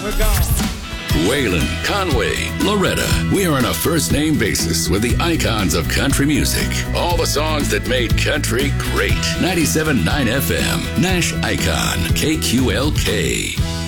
We're gone. Waylon, Conway, Loretta. We are on a first-name basis with the icons of country music. All the songs that made country great. 97.9 FM, Nash Icon, KQLK.